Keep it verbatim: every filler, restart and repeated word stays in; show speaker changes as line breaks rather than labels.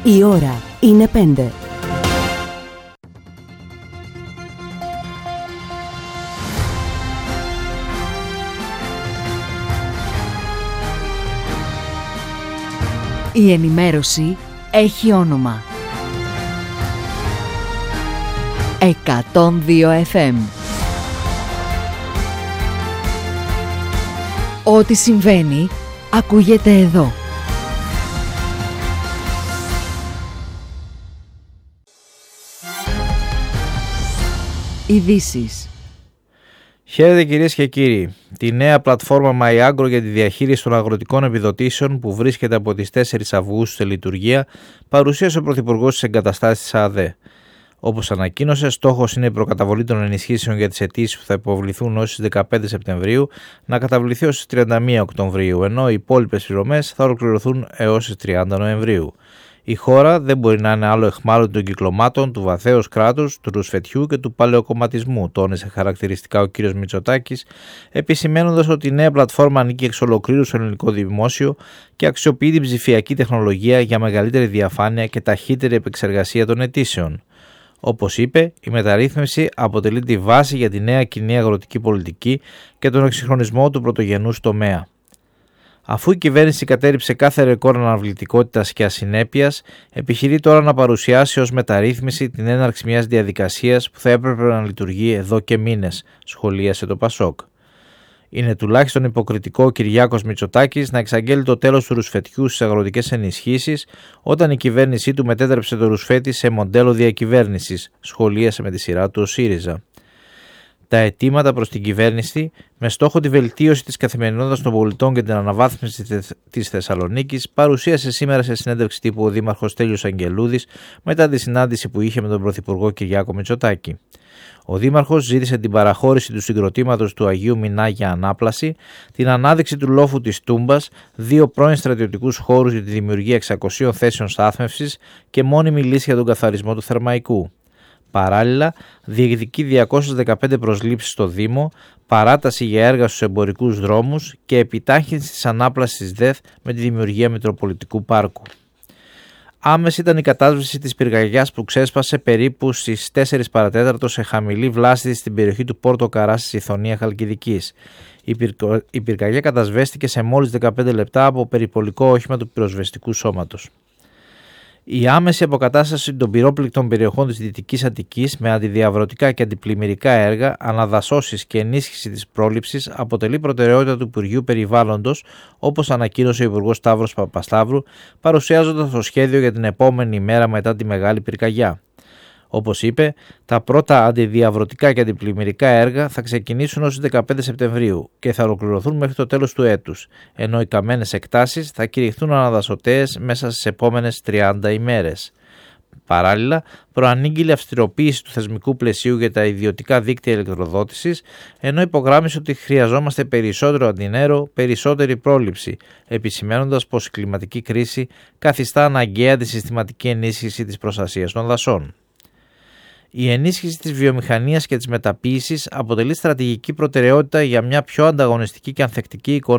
Η ώρα είναι πέντε. Η ενημέρωση έχει όνομα. εκατόν δύο εφ εμ. Ό,τι συμβαίνει, ακούγεται εδώ. Ειδήσεις.
Χαίρετε κυρίες και κύριοι. Τη νέα πλατφόρμα MyAgro για τη διαχείριση των αγροτικών επιδοτήσεων που βρίσκεται από τις τέσσερις Αυγούστου σε λειτουργία παρουσίασε ο Πρωθυπουργός στις εγκαταστάσεις της ΑΔΕ. Όπως ανακοίνωσε, στόχος είναι η προκαταβολή των ενισχύσεων για τις αιτήσεις που θα υποβληθούν ως τις δεκαπέντε Σεπτεμβρίου να καταβληθεί ως τις τριάντα μία Οκτωβρίου, ενώ οι υπόλοιπες πληρωμές θα ολοκληρωθούν έως τις τριάντα Νοεμβρίου. Η χώρα δεν μπορεί να είναι άλλο αιχμάλωτη των κυκλωμάτων του βαθέως κράτους, του ρουσφετιού και του παλαιοκομματισμού, τόνισε χαρακτηριστικά ο κ. Μητσοτάκης, επισημαίνοντας ότι η νέα πλατφόρμα ανήκει εξ ολοκλήρου στο ελληνικό δημόσιο και αξιοποιεί την ψηφιακή τεχνολογία για μεγαλύτερη διαφάνεια και ταχύτερη επεξεργασία των αιτήσεων. Όπως είπε, η μεταρρύθμιση αποτελεί τη βάση για τη νέα κοινή αγροτική πολιτική και τον εξυγχρονισμό του πρωτογενούς τομέα. Αφού η κυβέρνηση κατέρριψε κάθε ρεκόρ αναβλητικότητας και ασυνέπειας, επιχειρεί τώρα να παρουσιάσει ως μεταρρύθμιση την έναρξη μιας διαδικασίας που θα έπρεπε να λειτουργεί εδώ και μήνες, σχολίασε το Πασόκ. Είναι τουλάχιστον υποκριτικό ο Κυριάκος Μητσοτάκης να εξαγγέλει το τέλος του ρουσφετιού στις αγροτικές ενισχύσεις, όταν η κυβέρνησή του μετέτρεψε το ρουσφέτη σε μοντέλο διακυβέρνησης, σχολίασε με τη σειρά του ο ΣΥΡΙΖΑ. Τα αιτήματα προς την κυβέρνηση, με στόχο τη βελτίωση της καθημερινότητας των πολιτών και την αναβάθμιση της Θεσσαλονίκης, παρουσίασε σήμερα σε συνέντευξη τύπου ο Δήμαρχος Στέλιος Αγγελούδης μετά τη συνάντηση που είχε με τον Πρωθυπουργό Κυριάκο Μητσοτάκη. Ο Δήμαρχος ζήτησε την παραχώρηση του συγκροτήματος του Αγίου Μινά για ανάπλαση, την ανάδειξη του λόφου της Τούμπας, δύο πρώην στρατιωτικούς χώρους για τη δημιουργία εξακοσίων θέσεων στάθμευσης και μόνιμη λύση για τον καθαρισμό του Θερμαϊκού. Παράλληλα, διεκδικεί διακόσιες δεκαπέντε προσλήψεις στο Δήμο, παράταση για έργα στους εμπορικούς δρόμους και επιτάχυνση της ανάπλασης της ΔΕΘ με τη δημιουργία Μητροπολιτικού Πάρκου. Άμεση ήταν η κατάσβεση της πυρκαγιάς που ξέσπασε περίπου στις τέσσερις παρατέταρτο σε χαμηλή βλάστηση στην περιοχή του Πόρτο Καρά στη Συθωνία Χαλκιδικής. Η, πυρκο... η πυρκαγιά κατασβέστηκε σε μόλις δεκαπέντε λεπτά από περιπολικό όχημα του πυροσβεστικού σώματος. Η άμεση αποκατάσταση των πυρόπληκτων περιοχών της Δυτικής Αττικής με αντιδιαβρωτικά και αντιπλημμυρικά έργα, αναδασώσεις και ενίσχυση της πρόληψης αποτελεί προτεραιότητα του Υπουργείου Περιβάλλοντος, όπως ανακοίνωσε ο Υπουργός Σταύρος Παπασταύρου, παρουσιάζοντας το σχέδιο για την επόμενη ημέρα μετά τη μεγάλη πυρκαγιά. Όπως είπε, τα πρώτα αντιδιαβρωτικά και αντιπλημμυρικά έργα θα ξεκινήσουν ως τις δεκαπέντε Σεπτεμβρίου και θα ολοκληρωθούν μέχρι το τέλος του έτους, ενώ οι καμένες εκτάσεις θα κηρυχθούν αναδασωταίες μέσα στις επόμενες τριάντα ημέρες. Παράλληλα, προανήγγειλε αυστηροποίηση του θεσμικού πλαισίου για τα ιδιωτικά δίκτυα ηλεκτροδότησης, ενώ υπογράμμισε ότι χρειαζόμαστε περισσότερο αντινέρο, περισσότερη πρόληψη, επισημαίνοντας πως η κλιματική κρίση καθιστά αναγκαία τη συστηματική ενίσχυση της προστασίας των δασών. Η ενίσχυση της βιομηχανίας και της μεταποίησης αποτελεί στρατηγική προτεραιότητα για μια πιο ανταγωνιστική και ανθεκτική οικονομία.